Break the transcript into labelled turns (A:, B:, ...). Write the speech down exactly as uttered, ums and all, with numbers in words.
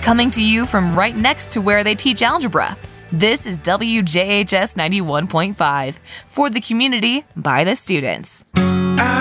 A: coming to you from right next to where they teach algebra. This is W J H S ninety-one point five, for the community, by the students.